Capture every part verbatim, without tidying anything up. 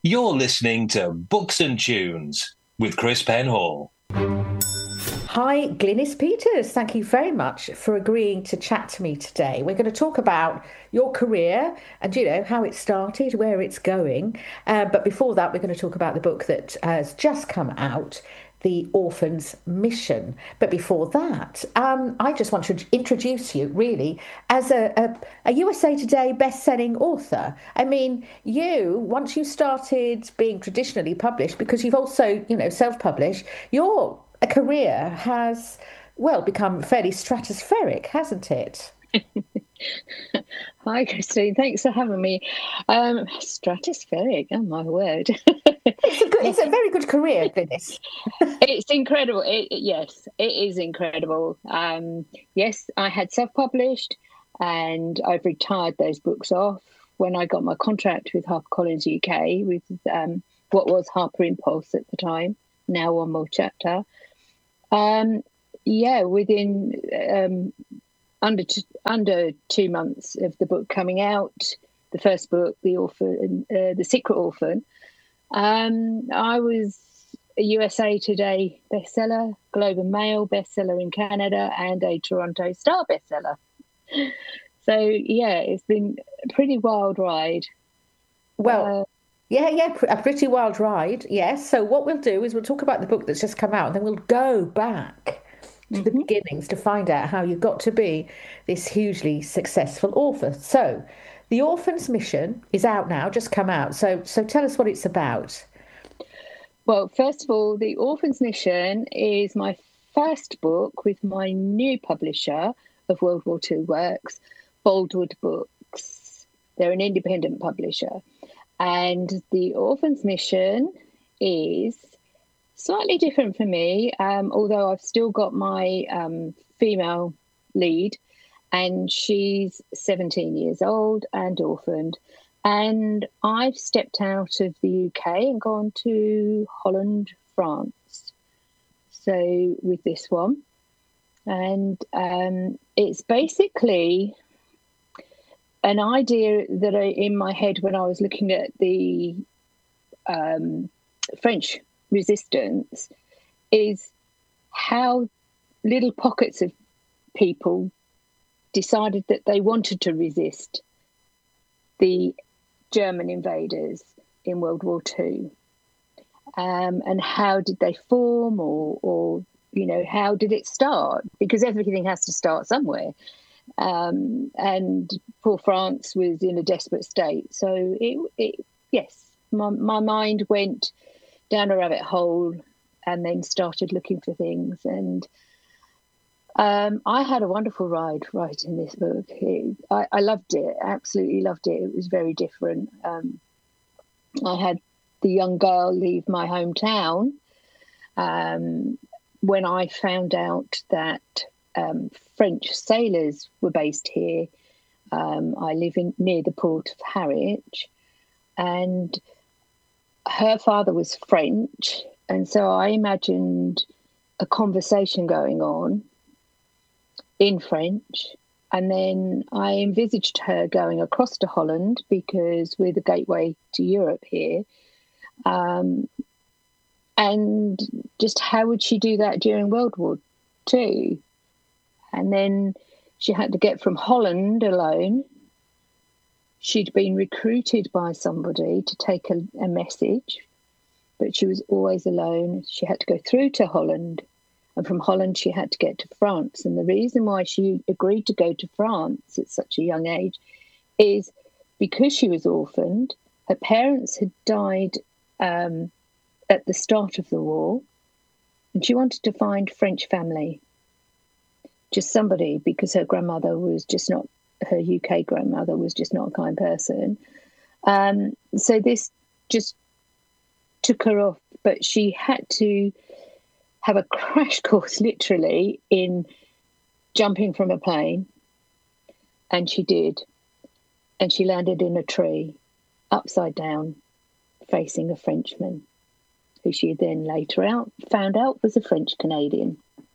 You're listening to Books and Tunes with Chris Penhall. Hi, Glynis Peters. Thank you very much for agreeing to chat to me today. We're going to talk about your career and, you know, how it started, where it's going. Uh, but before that, we're going to talk about the book that has just come out, The Orphan's Mission. But before that, um, I just want to introduce you, really, as a, a, a U S A Today best-selling author. I mean, you, once you started being traditionally published, because you've also, you know, self-published, your a career has, well, become fairly stratospheric, hasn't it? Hi, Christine. Thanks for having me. Um, stratospheric, oh my word. It's a good, it's a very good career, Glynis. It's incredible. It, it- yes, it is incredible. Um, yes, I had self-published and I've retired those books off when I got my contract with HarperCollins U K, with um, what was Harper Impulse at the time, now One More Chapter. Um, yeah, within um, under t- under two months of the book coming out, the first book, The Orphan, uh, The Secret Orphan, um, I was a U S A Today bestseller, Globe and Mail bestseller in Canada, and a Toronto Star bestseller. So yeah, it's been a pretty wild ride. Well, Uh, yeah, yeah, pr- a pretty wild ride, yes. So what we'll do is we'll talk about the book that's just come out, and then we'll go back to the mhm. beginnings to find out how you got to be this hugely successful author. So, The Orphan's Mission is out now, just come out. So, so tell us what it's about. Well, first of all, The Orphan's Mission is my first book with my new publisher of World War Two works, Boldwood Books. They're an independent publisher. And The Orphan's Mission is slightly different for me, um, although I've still got my um, female lead, and she's seventeen years old and orphaned. And I've stepped out of the U K and gone to Holland, France. So with this one, and um, it's basically an idea that I, in my head when I was looking at the um, French resistance, is how little pockets of people decided that they wanted to resist the German invaders in World War Two, um, and how did they form, or, or you know, how did it start? Because everything has to start somewhere. Um, and poor France was in a desperate state. So it, it yes, my, my mind went down a rabbit hole and then started looking for things. And um, I had a wonderful ride writing this book. It, I, I loved it, absolutely loved it. It was very different. Um, I had the young girl leave my hometown um, when I found out that um, French sailors were based here. Um, I live in near the port of Harwich, and her father was French, and so I imagined a conversation going on in French, and then I envisaged her going across to Holland because we're the gateway to Europe here. Um, and just how would she do that during World War Two? And then she had to get from Holland alone. She'd been recruited by somebody to take a, a message, but she was always alone. She had to go through to Holland, and from Holland she had to get to France. And the reason why she agreed to go to France at such a young age is because she was orphaned. Her parents had died um, at the start of the war, and she wanted to find French family. Just somebody, because her grandmother was just not, her U K grandmother was just not a kind person. Um, so this just took her off, but she had to have a crash course literally in jumping from a plane, and she did. And she landed in a tree, upside down, facing a Frenchman, who she then later out found out was a French Canadian.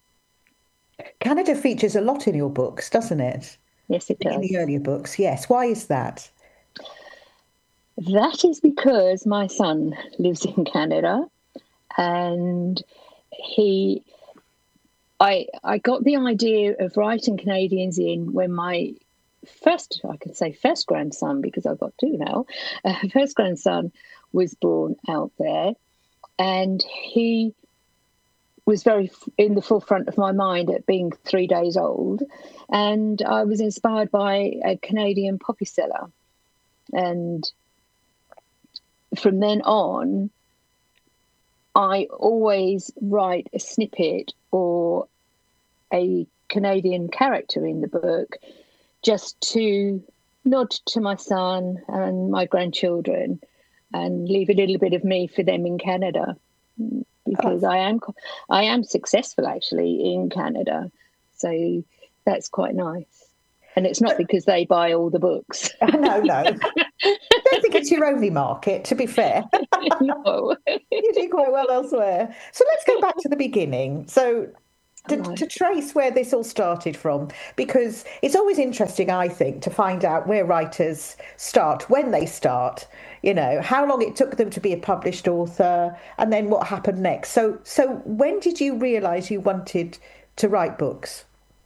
Canada features a lot in your books, doesn't it? Yes, it In does. the earlier books, yes. Why is that? That is because my son lives in Canada, and he, I, I got the idea of writing Canadians in when my first, I can say first grandson, because I've got two now, uh, first grandson was born out there, and he was very in the forefront of my mind at being three days old, and I was inspired by a Canadian poppy seller, and from then on, I always write a snippet or a Canadian character in the book just to nod to my son and my grandchildren and leave a little bit of me for them in Canada, because oh. I am I am successful actually in Canada. So that's quite nice. And it's not because they buy all the books. No, no. I don't think it's your only market, to be fair. No. You do quite well elsewhere. So let's go back to the beginning. So to, right. to trace where this all started from, because it's always interesting, I think, to find out where writers start, when they start, you know, how long it took them to be a published author, and then what happened next. So, so when did you realise you wanted to write books?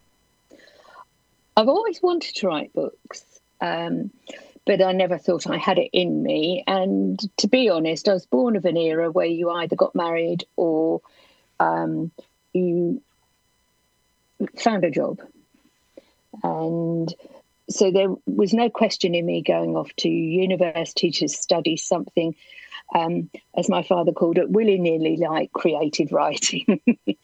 I've always wanted to write books, um, but I never thought I had it in me. And to be honest, I was born of an era where you either got married or um, you found a job. And so there was no question in me going off to university to study something, um, as my father called it, willy-nilly, like creative writing.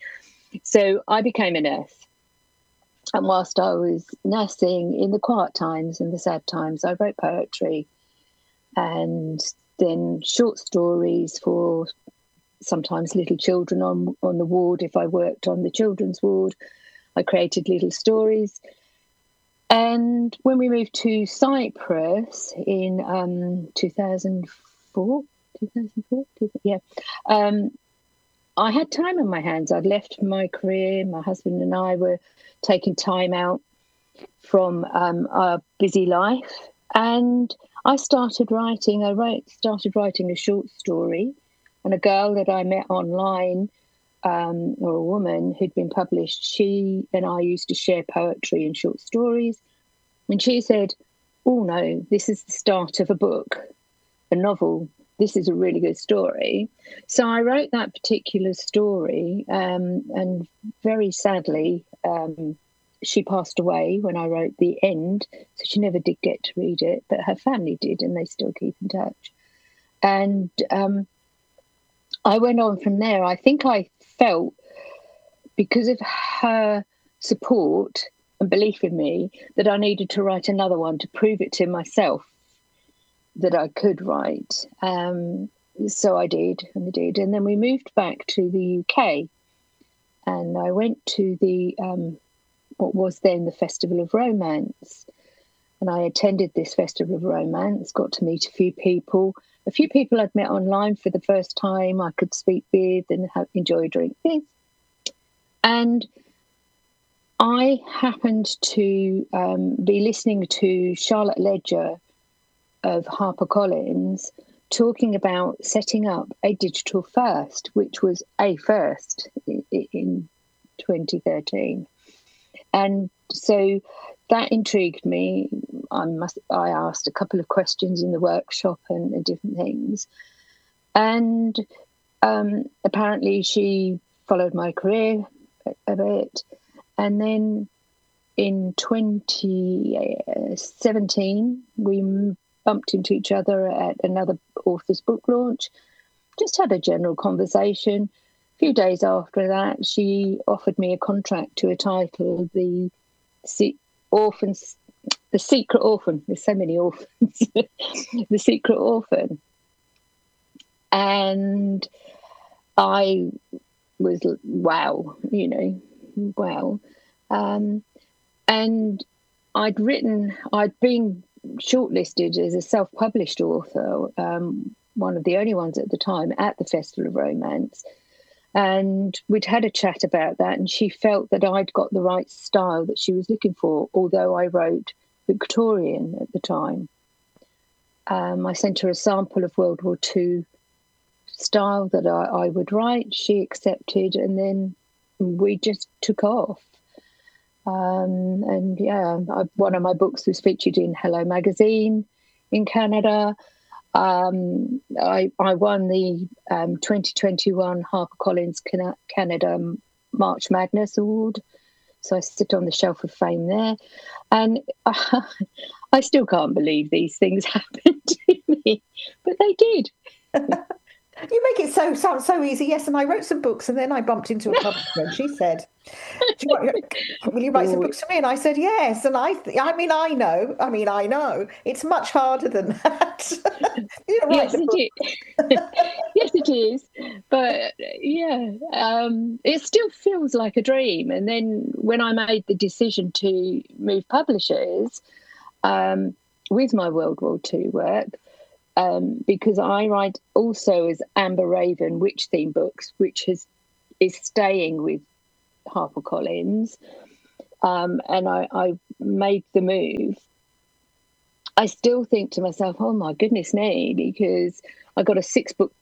So I became a nurse. And whilst I was nursing, in the quiet times and the sad times, I wrote poetry and then short stories for sometimes little children on, on the ward. If I worked on the children's ward, I created little stories. And when we moved to Cyprus in um, two thousand four, two thousand four, yeah, um, I had time on my hands. I'd left my career. My husband and I were taking time out from um, our busy life, and I started writing. I wrote, started writing a short story, and a girl that I met online, um, or a woman who'd been published, she and I used to share poetry and short stories, and she said, "Oh no, this is the start of a book, a novel. This is a really good story." So I wrote that particular story, um, and very sadly, um, she passed away when I wrote the end, so she never did get to read it, but her family did, and they still keep in touch. And um, I went on from there. I think I felt, because of her support and belief in me, that I needed to write another one to prove it to myself that I could write. Um, so I did, and I did. And then we moved back to the U K, and I went to the um, what was then the Festival of Romance. And I attended this Festival of Romance, got to meet a few people, a few people I'd met online for the first time I could speak with and have, enjoy a drink with. And I happened to um, be listening to Charlotte Ledger of HarperCollins talking about setting up a digital first, which was a first in, in twenty thirteen. And so that intrigued me. I must. I asked a couple of questions in the workshop and, and different things. And um, apparently she followed my career a, a bit. And then in twenty seventeen, we bumped into each other at another author's book launch, just had a general conversation. A few days after that, she offered me a contract to a title, The Se- Orphans, The Secret Orphan. There's so many orphans. The Secret Orphan. And I was, wow, you know, wow. Um, and I'd written, I'd been shortlisted as a self-published author, um, one of the only ones at the time at the Festival of Romance. And we'd had a chat about that, and she felt that I'd got the right style that she was looking for, although I wrote Victorian at the time. Um, I sent her a sample of World War Two style that I, I would write. She accepted, and then we just took off. Um, and yeah, I, one of my books was featured in Hello Magazine in Canada. Um, I, I won the um, twenty twenty-one HarperCollins Can- Canada March Madness Award. So I sit on the shelf of fame there. And uh, I still can't believe these things happened to me, but they did. You make it so sound so easy. Yes, and I wrote some books, and then I bumped into a publisher, and she said, Do you want, "Will you write some books for me?" And I said, "Yes." And I, I mean, I know. I mean, I know it's much harder than that. You know, yes, it is. Yes, it is. But yeah, um, it still feels like a dream. And then when I made the decision to move publishers um, with my World War Two work. Um, because I write also as Amber Raven witch theme books, which has is staying with HarperCollins, um, and I, I made the move. I still think to myself, "Oh my goodness me!" Because I got a six book